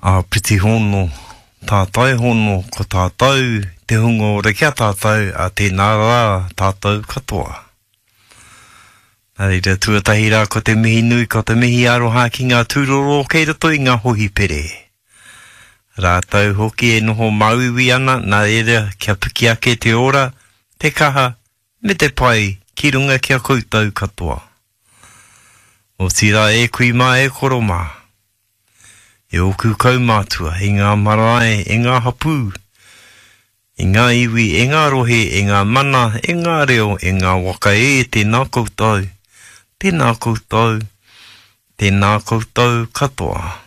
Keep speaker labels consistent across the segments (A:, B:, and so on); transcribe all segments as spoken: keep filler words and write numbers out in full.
A: a piti hono, tātai hono ko tātou, te hungo re kia tātou, a tēnā rā tātou katoa. Nā reira tuatahi rā ko te mihi nui, ko te mihi aroha ki ngā tūroro kei rato i ngā hohi pere. Rātau hoki e noho mauiwi ana, nā reira kia piki ake te ora, te kaha, me te pai, ki runga kia koutou katoa. O tira e kui mā e koro mā. E oku kaumātua, e ngā marae, e ngā hapū, e ngā iwi, e ngā rohe, e ngā mana, e ngā reo, e ngā waka e, tēnā koutou, tēnā koutou, tēnā koutou katoa.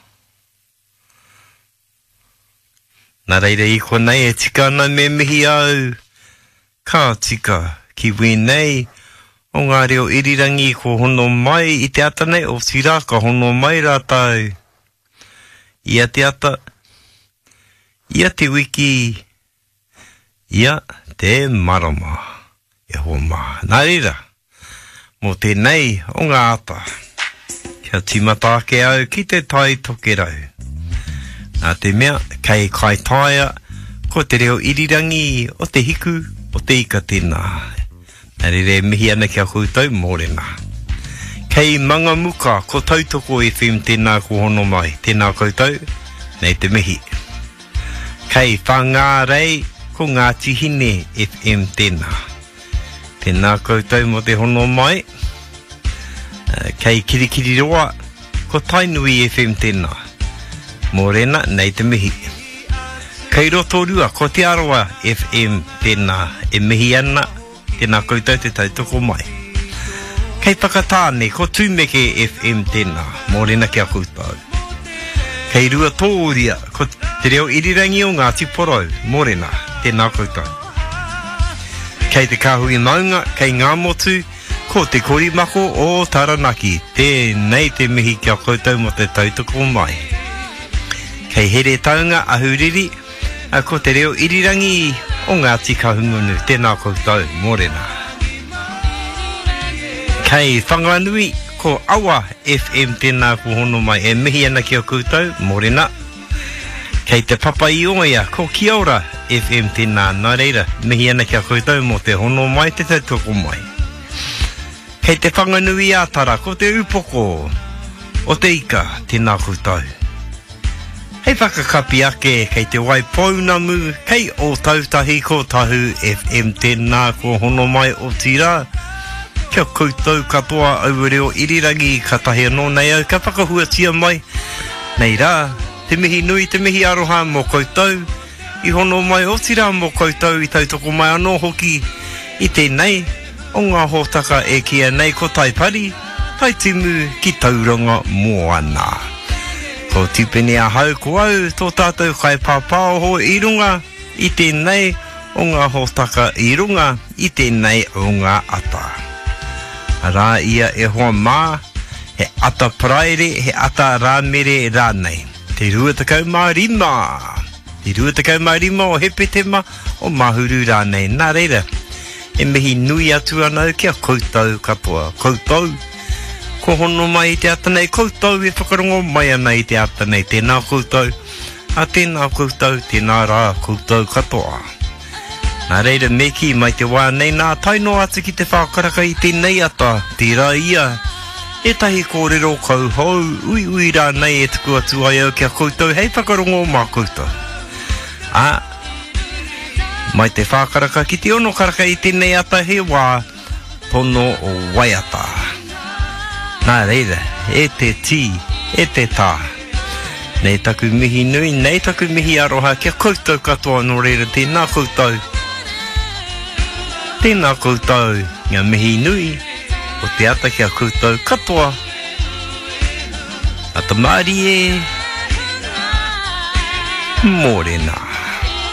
A: Nā reira i konei e tika ana me mihi au, ka tika ki wēnei, o ngā reo irirangi ko hono mai i te ata nei, o tira ka hono mai rātau. Ia te ata, ia te wiki, ia te marama, e hoa mā. Nā reira, mō tēnei o ngā ata, kia timata ake au ki te tai toke rau. Nā te mea, kei kai taia, ko te reo irirangi o te hiku, o te ika tēnā. Nā reire mihi ana kia koutou mōrena. Kei manga muka, ko tautoko F M tēnā ko hono mai, tēnā koutou, nei te mihi. Kei whangā rei, ko ngā tihine F M tēnā. Tēnā koutou mo te hono mai. Uh, kei kirikiri roa, ko Tainui F M tēnā. Mōrena, nei te mihi. Kei rotorua, ko te aroa F M tēnā, e mihi ana, tēnā koutou te tautoko mai. Kei whakatāne, ko Tūmeke F M tēnā, mōrena kia koutou. Kei rua tōria, ko te reo irirangi o ngā tiporau, mōrena, tēnā koutou. Kei te kāhui maunga, kei ngā motu, ko te korimako o Taranaki, tēnei te mihi kia koutou mo te tautoko mai. Kei here taunga ahuriri, ko te reo irirangi o ngā tikahungunu, tēnā koutou, mōrena. Kei whanganui, ko Awa F M tēnā ko hono mai, e mihi ana kia koutou, mōrena. Kei te papa i oia, ko Kiaora F M tēnā, nā reira, mihi ana kia koutou mo te hono mai, te tautoko mai. Kei te whanganui ātara, ko te upoko, o te ika, tēnā koutou. Hei whakakapi ake, kei te Waiponamu, kei o tautahi ko tahu F M tēnā ko hono mai o tira. Kia koutou katoa au reo irirangi ka tahi anō nei au, ka whakahuatia mai. Nei rā, te mihi nui, te mihi aroha mō koutou, i hono mai o tira mō koutou, i tautoko mai anō hoki, i tēnei, o ngā hōtaka e kia nei ko taipari, tai timu ki tauranga mō ana. Ko tupene a hau ko au, tō tātou kai pāpāo ho i runga, i tēnei, o ngā hōtaka i runga, i tēnei o ngā ata. Rā ia e hoa mā, he ata praere, he ata rāmere rānei. Te rua takau mā rima, te rua takau mā rima o hepetema o mahuru rānei. Nā reira, e mihi nui atu anau kia koutou katoa. Koutou, ko hono mai i te atanei, koutou e whakarongo mai ana i te atanei. Tēnā koutou, a tēnā koutou, tēnā rā koutou katoa. Nā reira meki mai te wā nei nā taino atu ki te whakaraka i tēnei ata, tērā ia. E tahi kōrero kau hou, ui ui rā nei e tuku atu ai au kia koutou, hei whakarongo mā koutou. A, mai te whakaraka ki te ono karaka i tēnei ata he wā, pono o waiata. Nā reira, e te tī, e te tā. Nei taku mihi nui, nei taku mihi aroha, kia koutou katoa no reira, tēnā koutou. Tēnā koutou, ngā mihi nui, o te ata kia koutou katoa. Ata maari e, mōrena.